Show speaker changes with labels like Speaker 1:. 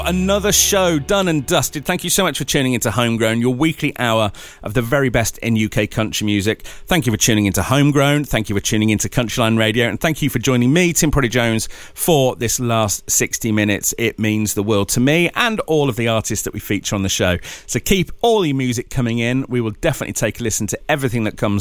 Speaker 1: Another show done and dusted. Thank you so much for tuning into Homegrown, your weekly hour of the very best in UK country music. Thank you for tuning into Homegrown. Thank you for tuning into Countryline Radio. And thank you for joining me, Tim Proddy Jones, for this last 60 minutes. It means the world to me and all of the artists that we feature on the show. So keep all your music coming in. We will definitely take a listen to everything that comes